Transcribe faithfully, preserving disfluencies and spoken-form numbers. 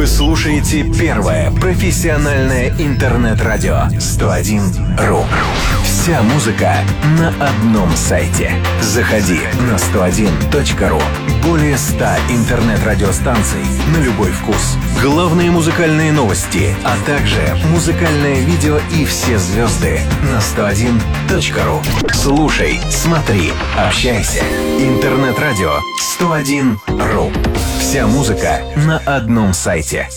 Вы слушаете первое профессиональное интернет-радио сто один ру. Вся музыка на одном сайте. Заходи на сто один точка ру. Более ста интернет-радиостанций на любой вкус. Главные музыкальные новости, а также музыкальное видео и все звезды на сто один точка ру. Слушай, смотри, общайся. Интернет-радио сто один ру. Вся музыка на одном сайте.